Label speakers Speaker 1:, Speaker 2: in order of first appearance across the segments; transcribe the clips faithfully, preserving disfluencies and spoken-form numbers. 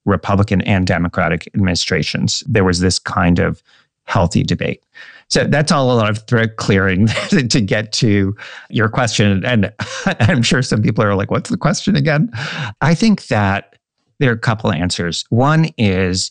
Speaker 1: Republican and Democratic administrations. There was this kind of healthy debate. So that's all a lot of thread clearing to get to your question. And I'm sure some people are like, what's the question again? I think that there are a couple of answers. One is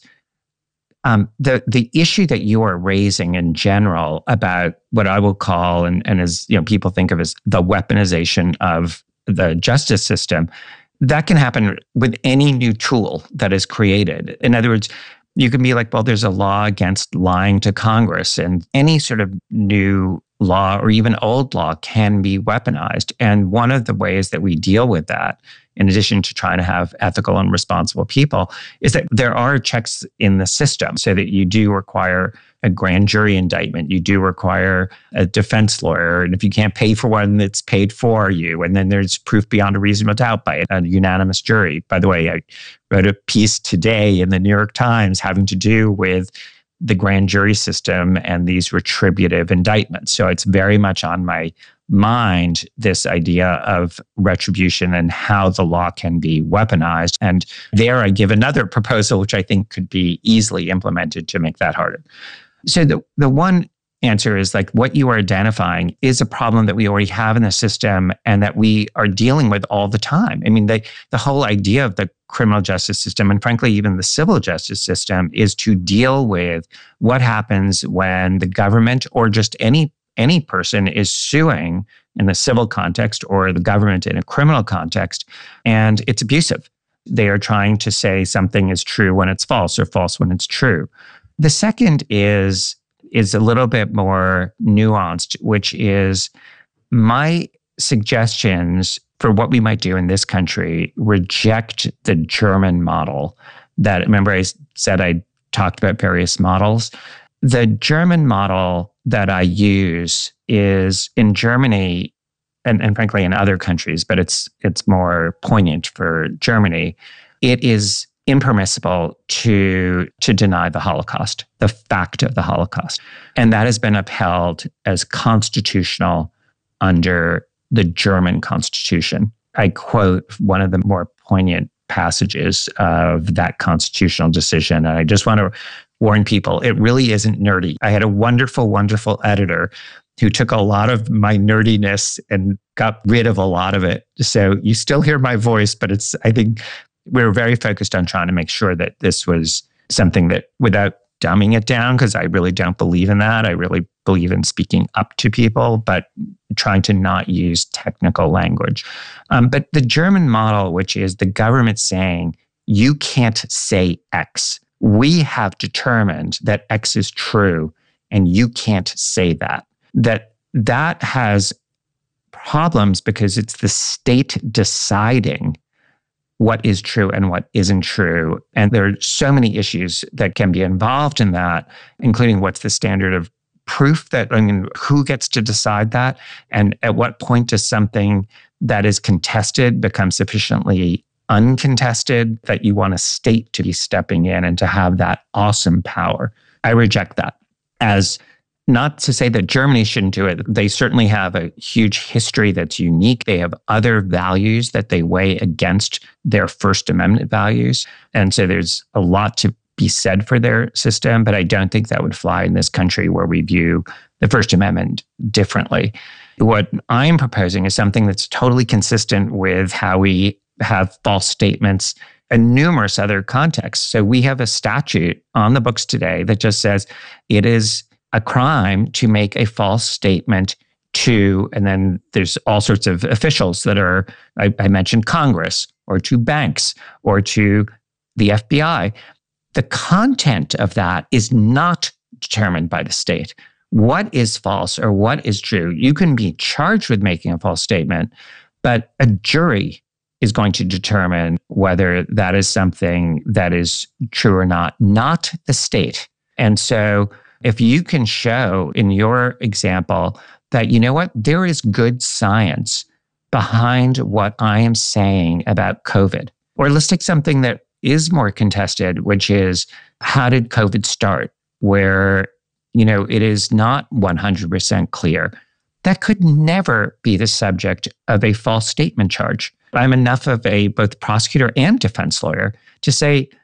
Speaker 1: um, the the issue that you are raising in general about what I will call, and, and as you know, people think of as the weaponization of the justice system. That can happen with any new tool that is created. In other words, you can be like, well, there's a law against lying to Congress, and any sort of new law or even old law can be weaponized. And one of the ways that we deal with that, in addition to trying to have ethical and responsible people, is that there are checks in the system so that you do require a grand jury indictment. You do require a defense lawyer. And if you can't pay for one, it's paid for you. And then there's proof beyond a reasonable doubt by a unanimous jury. By the way, I wrote a piece today in the New York Times having to do with the grand jury system and these retributive indictments. So it's very much on my mind, this idea of retribution and how the law can be weaponized. And there I give another proposal, which I think could be easily implemented to make that harder. So the, the one answer is like what you are identifying is a problem that we already have in the system and that we are dealing with all the time. I mean, the, the whole idea of the criminal justice system, and frankly, even the civil justice system, is to deal with what happens when the government or just any any person is suing in the civil context or the government in a criminal context, and it's abusive. They are trying to say something is true when it's false or false when it's true. The second is is a little bit more nuanced, which is my suggestions for what we might do in this country reject the German model that, remember I said I talked about various models. The German model that I use is in Germany, and, and frankly in other countries, but it's it's more poignant for Germany. It is impermissible to, to deny the Holocaust, the fact of the Holocaust. And that has been upheld as constitutional under the German Constitution. I quote one of the more poignant passages of that constitutional decision. And I just want to warn people, it really isn't nerdy. I had a wonderful, wonderful editor who took a lot of my nerdiness and got rid of a lot of it. So you still hear my voice, but it's, I think we were very focused on trying to make sure that this was something that, without dumbing it down, because I really don't believe in that. I really believe in speaking up to people, but trying to not use technical language. Um, but the German model, which is the government saying, you can't say X. We have determined that X is true, and you can't say that. That that has problems because it's the state deciding what is true and what isn't true. And there are so many issues that can be involved in that, including what's the standard of proof that, I mean, who gets to decide that? And at what point does something that is contested become sufficiently uncontested that you want a state to be stepping in and to have that awesome power? I reject that. As not to say that Germany shouldn't do it. They certainly have a huge history that's unique. They have other values that they weigh against their First Amendment values. And so there's a lot to be said for their system, but I don't think that would fly in this country where we view the First Amendment differently. What I'm proposing is something that's totally consistent with how we have false statements in numerous other contexts. So we have a statute on the books today that just says it is a crime to make a false statement to, and then there's all sorts of officials that are, I, I mentioned Congress, or to banks, or to the F B I. The content of that is not determined by the state. What is false or what is true? You can be charged with making a false statement, but a jury is going to determine whether that is something that is true or not, not the state. And so if you can show in your example that, you know what, there is good science behind what I am saying about COVID, or let's take something that is more contested, which is how did COVID start, where, you know, it is not one hundred percent clear. That could never be the subject of a false statement charge. I'm enough of a both prosecutor and defense lawyer to say,